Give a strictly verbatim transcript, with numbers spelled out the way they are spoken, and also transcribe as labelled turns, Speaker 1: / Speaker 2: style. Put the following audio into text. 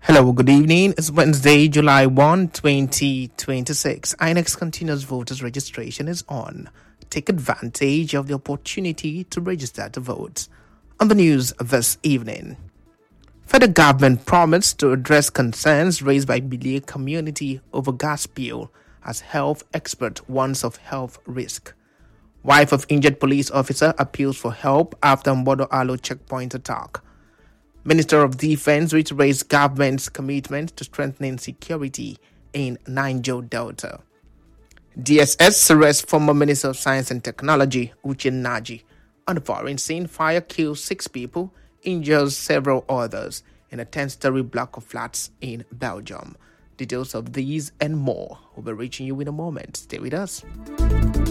Speaker 1: Hello, good evening. It's Wednesday, July first, twenty twenty-six. I N E X continuous voters registration is on. Take advantage of the opportunity to register to vote. On the news this evening, federal government promised to address concerns raised by Bilie community over gas bill as health expert warns of health risk. Wife of injured police officer appeals for help after Mbodo Alo checkpoint attack. Minister of Defense reiterates government's commitment to strengthening security in Niger Delta. D S S arrests former Minister of Science and Technology, Uche Naji. On the foreign scene, fire kills six people, injures several others in a ten-story block of flats in Belgium. Details of these and more will be reaching you in a moment. Stay with us.